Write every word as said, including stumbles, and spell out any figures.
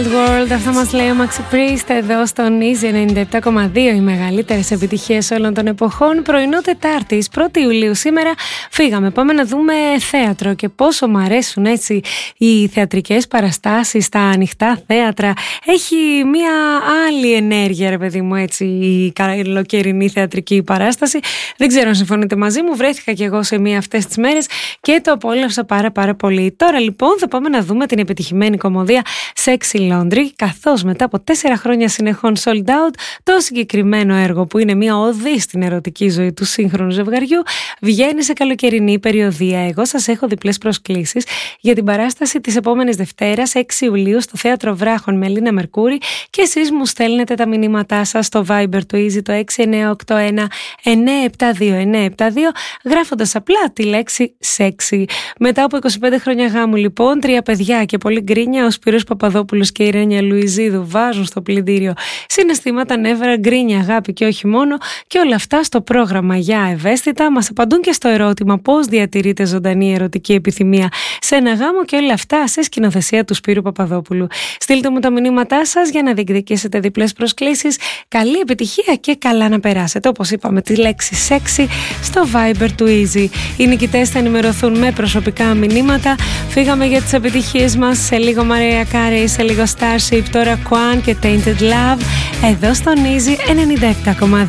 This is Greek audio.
World, αυτό μας λέει ο Maxi Priest εδώ στον Easy ενενήντα επτά κόμμα δύο. Οι μεγαλύτερες επιτυχίες όλων των εποχών. Πρωινό Τετάρτης, πρώτη Ιουλίου σήμερα. Φύγαμε, πάμε να δούμε θέατρο και πόσο μου αρέσουν έτσι οι θεατρικές παραστάσεις στα ανοιχτά θέατρα. Έχει μια άλλη ενέργεια, ρε παιδί μου, έτσι η καλοκαιρινή θεατρική παράσταση. Δεν ξέρω αν συμφωνείτε μαζί μου, βρέθηκα κι εγώ σε μία αυτές τις μέρες και το απόλαυσα πάρα πάρα πολύ. Τώρα λοιπόν θα πάμε να δούμε την επιτυχημένη κομμωδία Sexy Laundry, καθώς μετά από τέσσερα χρόνια συνεχών sold out, το συγκεκριμένο έργο, που είναι μια οδή στην ερωτική ζωή του σύγχρονου ζευγαριού, βγαίνει σε καλοκαιρινή περιοδία. Εγώ σας έχω διπλές προσκλήσεις για την παράσταση της επόμενης Δευτέρας, έξι Ιουλίου, στο Θέατρο Βράχων με Λίνα Μερκούρη, και εσείς μου στέλνετε τα μηνύματά σας στο Viber του Easy, το έξι εννιά οκτώ ένα εννιά επτά δύο εννιά επτά δύο, γράφοντας απλά τη λέξη sexy. Μετά από είκοσι πέντε χρόνια γάμου λοιπόν, τρία παιδιά και πολύ γκρίνια, ο Σπύρος Παπαδόπουλος και η Ρένια Λουιζίδου βάζουν στο πλυντήριο συναισθήματα, νεύρα, γκρίνια, αγάπη και όχι μόνο, και όλα αυτά στο πρόγραμμα Για Ευαίσθητα. Μας απαντούν και στο ερώτημα πώς διατηρείται ζωντανή ερωτική επιθυμία σε ένα γάμο, και όλα αυτά σε σκηνοθεσία του Σπύρου Παπαδόπουλου. Στείλτε μου τα μηνύματά σας για να διεκδικήσετε διπλές προσκλήσεις. Καλή επιτυχία και καλά να περάσετε. Όπως είπαμε, τη λέξη sexy στο Viber του Easy. Οι νικητές θα ενημερωθούν με προσωπικά μηνύματα. Φύγαμε για τις επιτυχίες μας. Σε λίγο Mariah Carey, σε λίγο Starship, τώρα Quan και Tainted Love, εδώ στον Easy ενενήντα επτά κόμμα δύο.